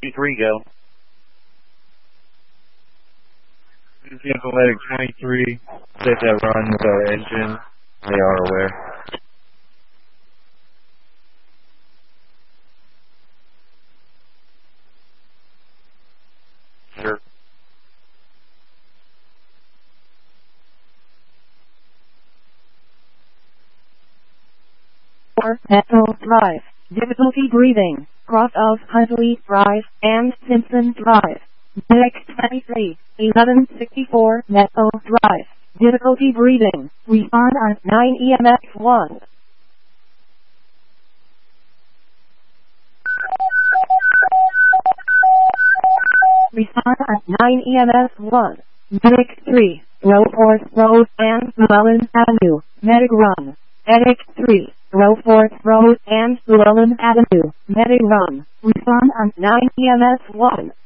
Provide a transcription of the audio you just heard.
23, go. Vehicle Medic 23, set that run with our engine. They are aware. Sure. Metro Drive, difficulty breathing, cross of Huntley Drive and Simpson Drive. Medic 23, 1164 Metro Drive, difficulty breathing, respond on 9 EMS 1. Respond on 9 EMS 1. Medic 3, Roforth Road and Llewellyn Avenue, Medic Run. Medic 3, Roforth Road and Llewellyn Avenue, Medic Run. Respond on 9 EMS 1.